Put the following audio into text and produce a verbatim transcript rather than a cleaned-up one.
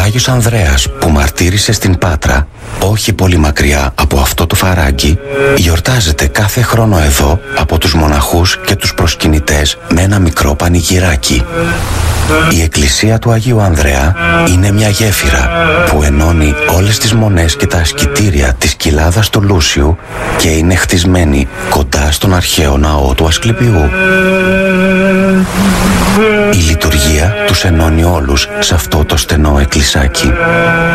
Άγιος Ανδρέας που μαρτύρησε στην Πάτρα, όχι πολύ μακριά από αυτό το φαράγγι, γιορτάζεται κάθε χρόνο εδώ από τους μοναχούς και τους προσκυνητές με ένα μικρό πανηγυράκι. Η εκκλησία του Αγίου Ανδρέα είναι μια γέφυρα που ενώνει όλες τις μονές και τα ασκητήρια της κοιλάδας του Λούσιου και είναι χτισμένη κοντά στον αρχαίο ναό του Ασκληπιού. Η λειτουργία τους ενώνει όλους σε αυτό το στενό εκκλησάκι.